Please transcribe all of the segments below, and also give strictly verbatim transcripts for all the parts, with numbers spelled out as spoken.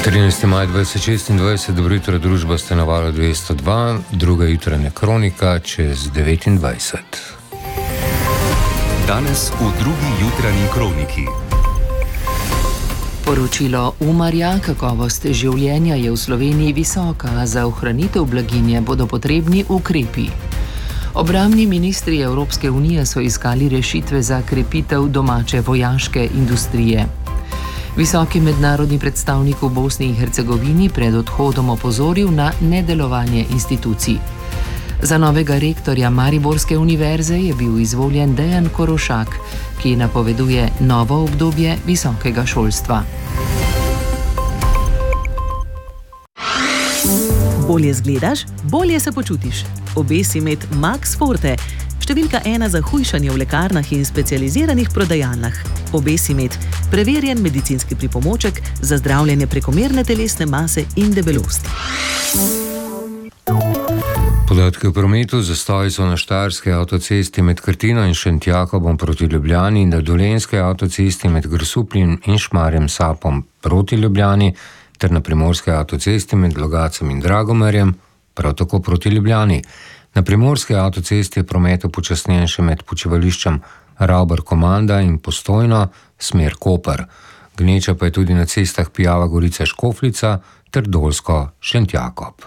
trinajsti maj dvajset šestindvajset, dobro jutro, družba Stanovala dvesto dva, druga jutranja kronika čez devetindvajset. Danes v drugi jutranji kroniki. Poročilo Umarja, kakovost življenja je v Sloveniji visoka, za ohranitev blaginje bodo potrebni ukrepi. Obrambni ministri Evropske unije so iskali rešitve za krepitev domače vojaške industrije. Visoki mednarodni predstavnik v Bosni in Hercegovini pred odhodom opozoril na nedelovanje institucij. Za novega rektorja Mariborske univerze je bil izvoljen Dejan Korošak, ki napoveduje novo obdobje visokega šolstva. Bolje zgledaš, bolje se počutiš. Obesi med Max Forte, številka ena za hujšanje v lekarnah in specializiranih prodajalnah. Obesi med, preverjen medicinski pripomoček za zdravljenje prekomerne telesne mase in debelosti. Podatki o prometu. Zastoji so na štajerski avtocesti med Krtino in Šentjakobom proti Ljubljani, na dolenjski avtocesti med Grosupljem in Šmarjem Sapom proti Ljubljani ter na primorski avtocesti med Logacem in Dragomerjem prav tako proti Ljubljani. Na primorski avtocesti je promet upočasnjen še med počivališčem Ravbar-Komanda in Postojno, smer Koper. Gneča pa je tudi na cestah Pijava Gorica-Škofljica ter Dolsko-Šentjakob.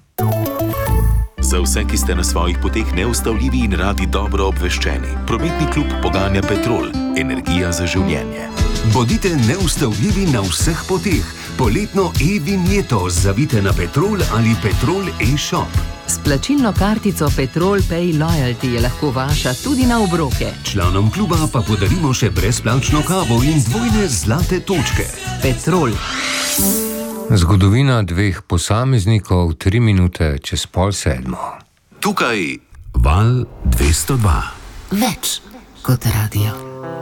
Za vse, ki ste na svojih poteh neustavljivi in radi dobro obveščeni, prometni klub poganja Petrol, energija za življenje. Bodite neustavljivi na vseh poteh. Poletno e-vinjeto zavite na Petrol ali Petrol e-shop. S plačilno kartico Petrol Pay Loyalty je lahko vaša tudi na obroke. Članom kluba pa podarimo še brezplačno kavo in dvojne zlate točke. Petrol. Zgodovina dveh posameznikov, tri minute čez pol sedmo. Tukaj Val dvesto dva. Več kot radio.